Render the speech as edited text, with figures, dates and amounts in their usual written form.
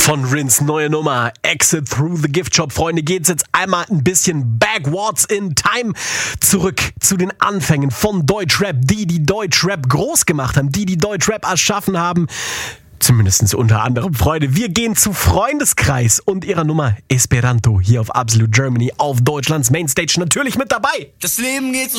Von Rins neue Nummer Exit Through the Gift Shop. Freunde, geht's jetzt einmal ein bisschen backwards in time zurück zu den Anfängen von Deutschrap, die Deutschrap groß gemacht haben, die Deutschrap erschaffen haben. Zumindest unter anderem, Freunde. Wir gehen zu Freundeskreis und ihrer Nummer Esperanto hier auf Absolute Germany auf Deutschlands Mainstage natürlich mit dabei. Das Leben geht so